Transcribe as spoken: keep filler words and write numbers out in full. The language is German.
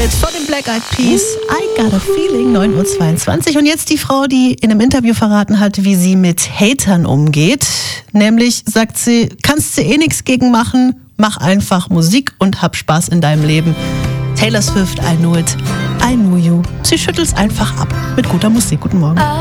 Hit von den Black Eyed Peas, I Got a Feeling, neun Uhr zweiundzwanzig. Und jetzt die Frau, die in einem Interview verraten hat, wie sie mit Hatern umgeht. Nämlich sagt sie, kannst du eh nichts gegen machen, mach einfach Musik und hab Spaß in deinem Leben. Taylor Swift, I Know It, I Know You. Sie schüttelt's einfach ab mit guter Musik. Guten Morgen.